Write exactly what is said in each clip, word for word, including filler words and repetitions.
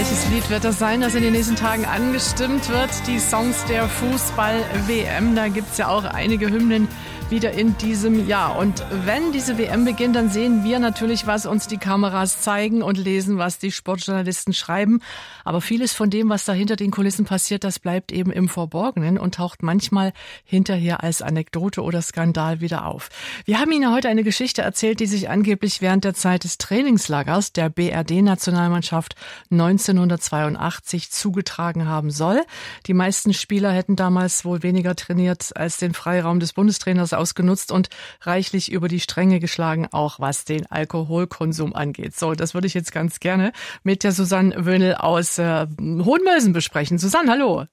Welches Lied wird das sein, das in den nächsten Tagen angestimmt wird? Die Songs der Fußball-W M, da gibt's ja auch einige Hymnen wieder in diesem Jahr. Und wenn diese W M beginnt, dann sehen wir natürlich, was uns die Kameras zeigen und lesen, was die Sportjournalisten schreiben. Aber vieles von dem, was da hinter den Kulissen passiert, das bleibt eben im Verborgenen und taucht manchmal hinterher als Anekdote oder Skandal wieder auf. Wir haben Ihnen heute eine Geschichte erzählt, die sich angeblich während der Zeit des Trainingslagers der B R D-Nationalmannschaft neunzehnhundertzweiundachtzig zugetragen haben soll. Die meisten Spieler hätten damals wohl weniger trainiert als den Freiraum des Bundestrainers ausgenutzt und reichlich über die Stränge geschlagen, auch was den Alkoholkonsum angeht. So, das würde ich jetzt ganz gerne mit der Susanne Wöhnel aus äh, Hohenmölsen besprechen. Susanne, hallo.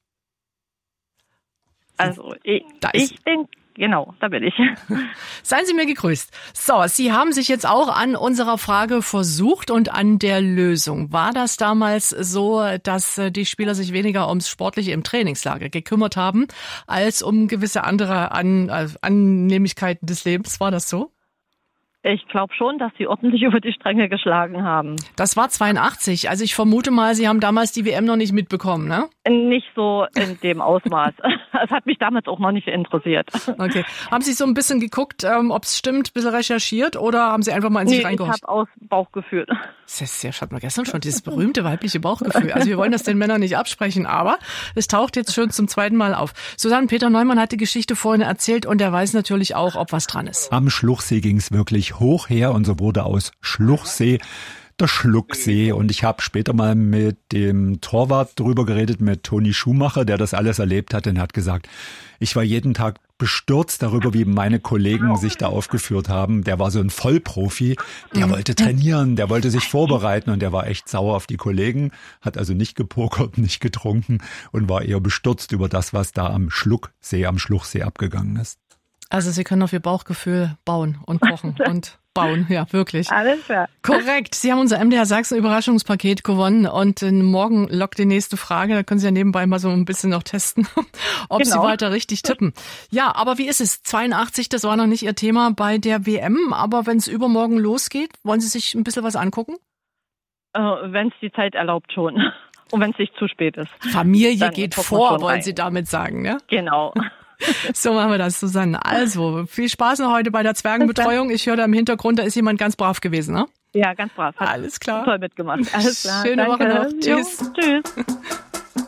Also ich, ich bin, genau, da bin ich. Seien Sie mir gegrüßt. So, Sie haben sich jetzt auch an unserer Frage versucht und an der Lösung. War das damals so, dass die Spieler sich weniger ums Sportliche im Trainingslager gekümmert haben, als um gewisse andere An- Annehmlichkeiten des Lebens? War das so? Ich glaube schon, dass sie ordentlich über die Stränge geschlagen haben. Das war zweiundachtzig. Also ich vermute mal, Sie haben damals die W M noch nicht mitbekommen, ne? Nicht so in dem Ausmaß. Es hat mich damals auch noch nicht interessiert. Okay. Haben Sie so ein bisschen geguckt, ähm, ob es stimmt, ein bisschen recherchiert oder haben Sie einfach mal in sich nee, reingehorcht? Ich habe aus Bauchgefühl. Das ist ja, hatten wir gestern schon, dieses berühmte weibliche Bauchgefühl. Also wir wollen das den Männern nicht absprechen, aber es taucht jetzt schon zum zweiten Mal auf. Susanne, Peter Neumann hat die Geschichte vorhin erzählt und er weiß natürlich auch, ob was dran ist. Am Schluchsee ging es wirklich hoch her und so wurde aus Schluchsee der Schlucksee. Und ich habe später mal mit dem Torwart drüber geredet, mit Toni Schumacher, der das alles erlebt hat. Und er hat gesagt, ich war jeden Tag bestürzt darüber, wie meine Kollegen sich da aufgeführt haben. Der war so ein Vollprofi, der wollte trainieren, der wollte sich vorbereiten und der war echt sauer auf die Kollegen, hat also nicht gepokert, nicht getrunken und war eher bestürzt über das, was da am Schlucksee, am Schluchsee abgegangen ist. Also Sie können auf Ihr Bauchgefühl bauen und kochen und bauen, ja, wirklich. Alles klar. Korrekt. Sie haben unser M D R Sachsen Überraschungspaket gewonnen und morgen lockt die nächste Frage. Da können Sie ja nebenbei mal so ein bisschen noch testen, ob genau. Sie weiter richtig tippen. Ja, aber wie ist es? zweiundachtzig, das war noch nicht Ihr Thema bei der W M, aber wenn es übermorgen losgeht, wollen Sie sich ein bisschen was angucken? Äh, wenn es die Zeit erlaubt schon. Und wenn es nicht zu spät ist. Familie geht vor, wollen Sie damit sagen, ne? Genau. So machen wir das, Susanne. Also, viel Spaß noch heute bei der Zwergenbetreuung. Ich höre da im Hintergrund, da ist jemand ganz brav gewesen, ne? Ja, ganz brav. Hat Alles klar. Toll mitgemacht. Alles klar. Schöne Danke. Woche noch. Tschüss. Jo, tschüss.